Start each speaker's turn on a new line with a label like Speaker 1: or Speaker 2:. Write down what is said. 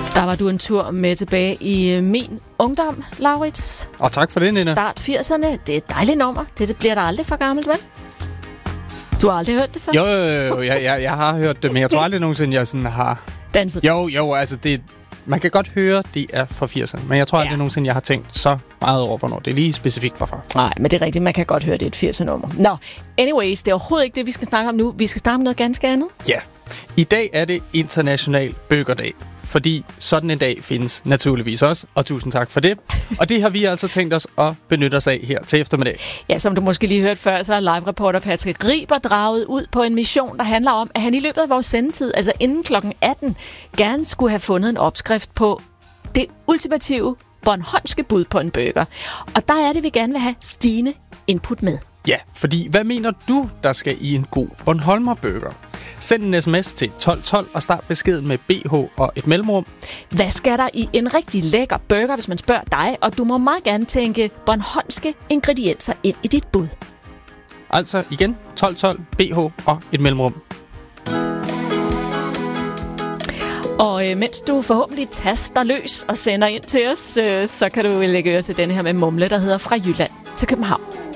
Speaker 1: Der var du en tur med tilbage i min ungdom, Laurits.
Speaker 2: Og tak for det, Nina.
Speaker 1: Start 80'erne. Det er et dejligt nummer. Det bliver der aldrig for gammelt, vel? Du har aldrig hørt det før?
Speaker 2: Jo, jeg har hørt det, men jeg tror aldrig nogensinde, jeg sådan har...
Speaker 1: Danset.
Speaker 2: Jo, altså det... Man kan godt høre, de er fra 80'erne, men jeg tror aldrig nogensinde, jeg har tænkt så meget over, hvornår det er lige specifikt var fra.
Speaker 1: Nej, men det er rigtigt. Man kan godt høre, det er et 80'er-nummer. Nå, anyways, det er overhovedet ikke det, vi skal snakke om nu. Vi skal snakke om noget ganske andet.
Speaker 2: Ja. I dag er det International Burgerdag, fordi sådan en dag findes naturligvis også, og tusind tak for det. Og det har vi altså tænkt os at benytte os af her til eftermiddag.
Speaker 1: Ja, som du måske lige hørte før, så er live-reporter Patrick Riber draget ud på en mission, der handler om, at han i løbet af vores sendetid, altså inden klokken 18, gerne skulle have fundet en opskrift på det ultimative bornholmske bud på en burger. Og der er det, vi gerne vil have dine input med.
Speaker 2: Ja, fordi hvad mener du, der skal i en god Bornholmer-burger? Send en sms til 1212 og start beskeden med BH og et mellemrum.
Speaker 1: Hvad skal der i en rigtig lækker burger, hvis man spørger dig? Og du må meget gerne tænke bornholmske ingredienser ind i dit bud.
Speaker 2: Altså igen, 1212, BH og et mellemrum.
Speaker 1: Og mens du forhåbentlig taster løs og sender ind til os, så kan du lægge øre til denne her med mumle, der hedder Fra Jylland til København.